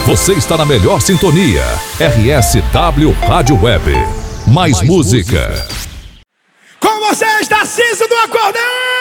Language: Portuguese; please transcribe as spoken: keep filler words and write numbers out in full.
Você está na melhor sintonia. R S W Rádio Web. Mais, Mais música. música. Com vocês, Tarcísio do Acordão!